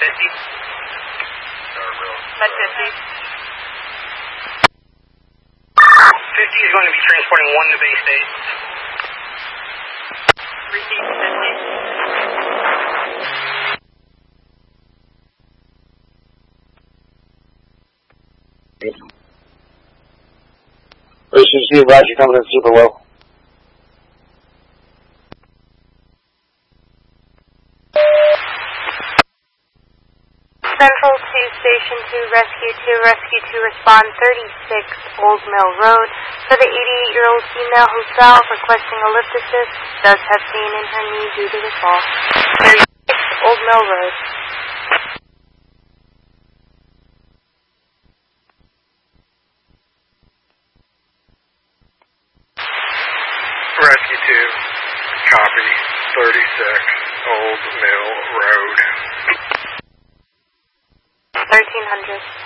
50. Med 50. 50 is going to be transporting 1 to base 8. Receive 50. ACC, Roger, coming in super low. Central to Station 2, Rescue 2, respond 36 Old Mill Road for the 88-year-old female who fell, requesting a lift assist, does have pain in her knee due to the fall. 36 Old Mill Road. Rescue 2, copy, 36 Old Mill Road. 1300.